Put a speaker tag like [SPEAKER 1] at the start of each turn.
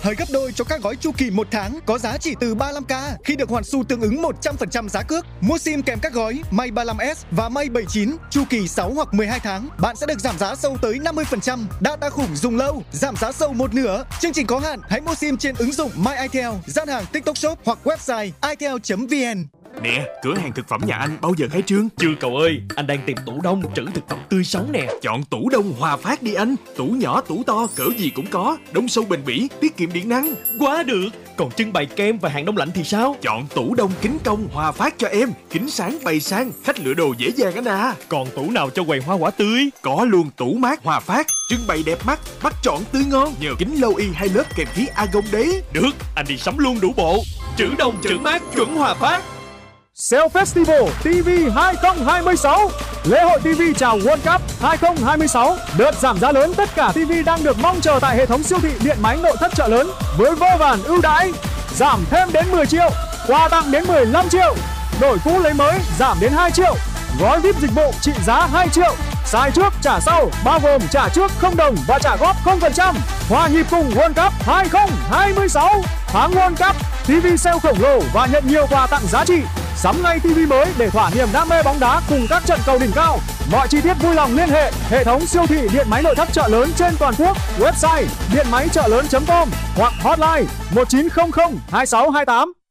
[SPEAKER 1] hơi gấp đôi cho các gói chu kỳ 1 tháng có giá chỉ từ 35k khi được hoàn xu tương ứng 100% giá cước. Mua sim kèm các gói May 35S và May 79 chu kỳ 6 hoặc 12 tháng, bạn sẽ được giảm giá sâu tới 50%. Data khủng dùng lâu, giảm giá sâu một nửa. Chương trình có hạn, hãy mua sim trên ứng dụng My Itel, gian hàng TikTok Shop hoặc website itel.vn.
[SPEAKER 2] Nè, cửa hàng thực phẩm nhà anh bao giờ khai trương?
[SPEAKER 3] Chưa cậu ơi, anh đang tìm tủ đông trữ thực phẩm tươi sống nè.
[SPEAKER 2] Chọn tủ đông Hòa Phát đi anh. Tủ nhỏ, tủ to, cỡ gì cũng có. Đông sâu bền bỉ, tiết kiệm điện năng.
[SPEAKER 3] Quá được. Còn trưng bày kem và hàng đông lạnh thì sao?
[SPEAKER 2] Chọn tủ đông kính công Hòa Phát cho em. Kính sáng bày sang, khách lựa đồ dễ dàng anh à.
[SPEAKER 3] Còn tủ nào cho quầy hoa quả tươi?
[SPEAKER 2] Có luôn tủ mát Hòa Phát, trưng bày đẹp mắt, bắt chọn tươi ngon. Nhờ kính lâu y 2 lớp kèm khí argon đấy.
[SPEAKER 3] Được, anh đi sắm luôn đủ bộ. Trữ đông trữ mát chuẩn Hòa Phát.
[SPEAKER 4] Sale Festival TV 2026. Lễ hội TV chào World Cup 2026. Đợt giảm giá lớn tất cả TV đang được mong chờ tại hệ thống siêu thị điện máy nội thất Chợ Lớn với vô vàn ưu đãi. Giảm thêm đến 10 triệu, quà tặng đến 15 triệu. Đổi cũ lấy mới giảm đến 2 triệu. Gói VIP dịch vụ trị giá 2 triệu. Xài trước trả sau, bao gồm trả trước 0 đồng và trả góp 0%. Hòa nhịp cùng World Cup 2026. Tháng World Cup, TV sale khổng lồ và nhận nhiều quà tặng giá trị. Sắm ngay TV mới để thỏa niềm đam mê bóng đá cùng các trận cầu đỉnh cao. Mọi chi tiết vui lòng liên hệ hệ thống siêu thị điện máy nội thất Chợ Lớn trên toàn quốc, website điện máy chợ lớn.com hoặc hotline 1900 2628.